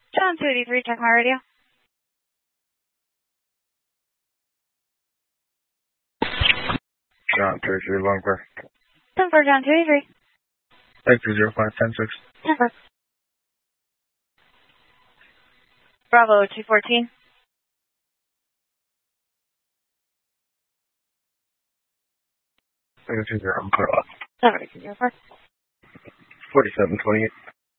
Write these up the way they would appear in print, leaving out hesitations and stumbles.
John 283, check my radio. John 283, Longford. 10-4, John 283. X 0510-6. 10-4. Bravo 214. X 20, I'm cut off. 10-4. 4728.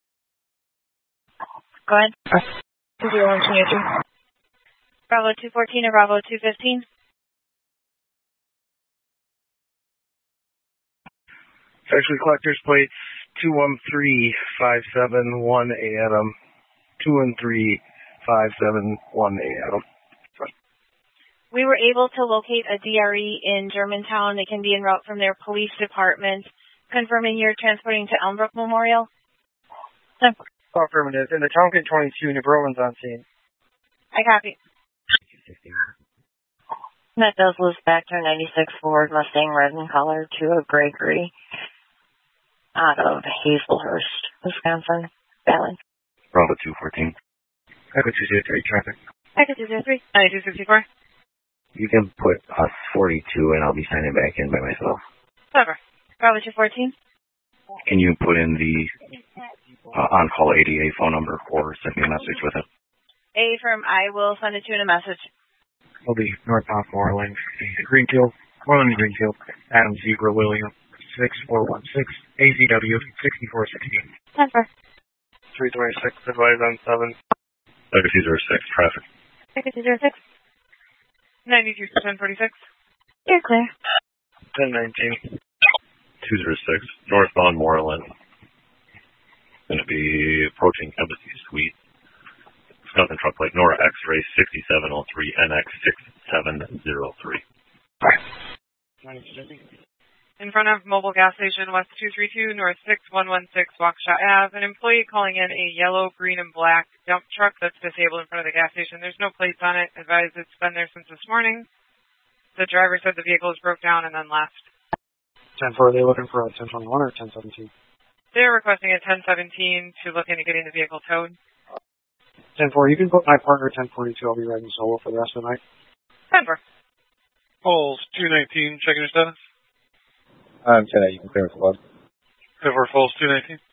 Go ahead. 201-283. Bravo 214 or Bravo 215. Actually, collector's plates 213571A Adam. 213571A Adam. We were able to locate a DRE in Germantown. It can be en route from their police department. Confirming you're transporting to Elmbrook Memorial? Affirmative. In the Tonkin 22, New Berlin's on scene. I copy. That does lose back to a 96 Ford Mustang red in color to a Gregory out of Hazelhurst, Wisconsin. Valley. Bravo 214. Echo 203, traffic. Echo 203. 9264. You can put us 42 and I'll be signing back in by myself. Clever. Bravo 214. Can you put in the on-call ADA phone number or send me a message with it? A firm, I will send it to you in a message. It'll be northbound Moreland, Greenfield, Moreland Greenfield, Adam Zebra William, 6416, AZW 6416. 10-4. 326, advise on 7. Echo 206, traffic. Echo 206. 92 1046. You're clear. 1019. 206, northbound Moreland. Going to be approaching Embassy Suite. Wisconsin truck plate Nora X-ray 6703 NX6703. In front of Mobile Gas Station, West 232, North 6116, Waukesha Ave. An employee calling in a yellow, green, and black dump truck that's disabled in front of the gas station. There's no plates on it. Advised it's been there since this morning. The driver said the vehicle broke down and then left. 10-4, are they looking for a 1021 or 1017? They're requesting a 1017 to look into getting the vehicle towed. 10-4, you can put my partner 1042. I'll be riding solo for the rest of the night. 10-4. Falls 219, checking your status. 10, you can clear with the blood. 10-4, Falls 219.